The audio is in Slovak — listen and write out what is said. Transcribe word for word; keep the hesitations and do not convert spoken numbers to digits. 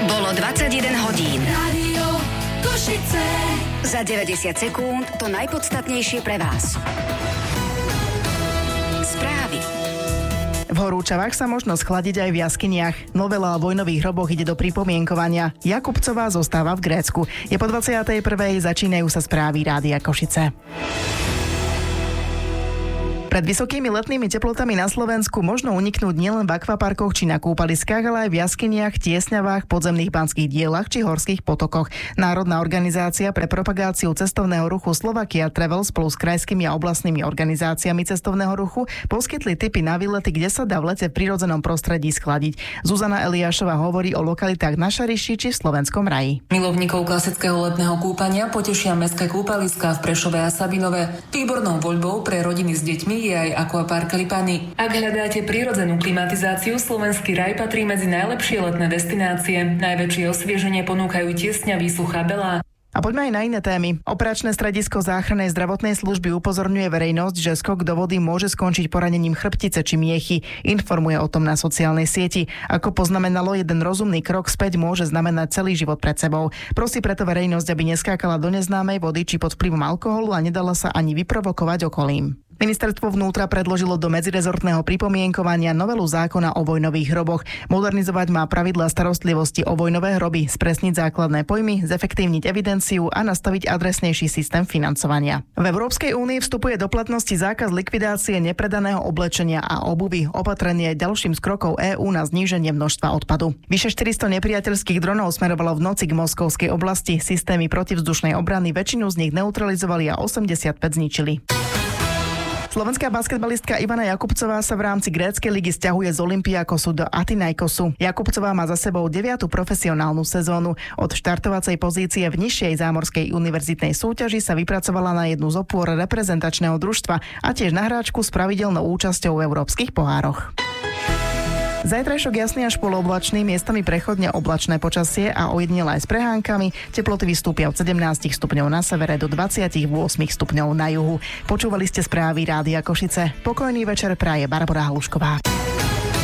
Bolo dvadsaťjeden hodín. Rádio Košice. Za deväťdesiat sekúnd to najpodstatnejšie pre vás. Správy. V horúčavách sa možno schladiť aj v jaskyniach. Novela o vojnových hroboch ide do pripomienkovania. Jakubcová zostáva v Grécku. Je po dvadsiatej prvej, začínajú sa správy Rádia Košice. Pred vysokými letnými teplotami na Slovensku možno uniknúť nielen v akvaparkoch či na kúpaliskách, ale aj v jaskyniach, tiesňavách, podzemných banských dielach či horských potokoch. Národná organizácia pre propagáciu cestovného ruchu Slovakia Travel spolu s krajskými a oblastnými organizáciami cestovného ruchu poskytli tipy na výlety, kde sa dá v lete v prirodzenom prostredí schladiť. Zuzana Eliášová hovorí o lokalitách na Šariši či v Slovenskom raji. Milovníkov klasického letného kúpania potešia mestské kúpaliská v Prešove a Sabinove. Výbornou voľbou pre rodiny s deťmi je aj akvapark Lipany. Ak hľadáte prírodzenú klimatizáciu, Slovenský raj patrí medzi najlepšie letné destinácie. Najväčšie osvieženie ponúkajú tiesňavý Suchá Belá. A poďme aj na iné témy. Operačné stredisko záchrannej zdravotnej služby upozorňuje verejnosť, že skok do vody môže skončiť poranením chrbtice či miechy. Informuje o tom na sociálnej sieti. Ako poznamenalo, jeden rozumný krok späť môže znamenať celý život pred sebou. Prosí preto verejnosť, aby neskákala do neznámej vody či pod vplyvom alkoholu a nedala sa ani vyprovokovať okolím. Ministerstvo vnútra predložilo do medzirezortného pripomienkovania novelu zákona o vojnových hroboch. Modernizovať má pravidlá starostlivosti o vojnové hroby, spresniť základné pojmy, zefektívniť evidenciu a nastaviť adresnejší systém financovania. V Európskej únii vstupuje do platnosti zákaz likvidácie nepredaného oblečenia a obuvy. Opatrenie je ďalším z krokov EÚ na zníženie množstva odpadu. Vyše štyristo nepriateľských dronov smerovalo v noci k moskovskej oblasti. Systémy protivzdušnej obrany väčšinu z nich neutralizovali a osemdesiatpäť zničili. Slovenská basketbalistka Ivana Jakubcová sa v rámci gréckej ligy sťahuje z Olympiakosu do Athinaikosu. Jakubcová má za sebou deviatu profesionálnu sezónu. Od štartovacej pozície v nižšej zámorskej univerzitnej súťaži sa vypracovala na jednu z opôr reprezentačného družstva a tiež na hráčku s pravidelnou účasťou v európskych pohároch. Zajtrajšok jasný až polooblačný, miestami prechodne oblačné počasie a ojedinele aj s prehánkami. Teploty vystúpia od sedemnásť stupňov na severe do dvadsaťosem stupňov na juhu. Počúvali ste správy Rádia Košice. Pokojný večer praje Barbora Halušková.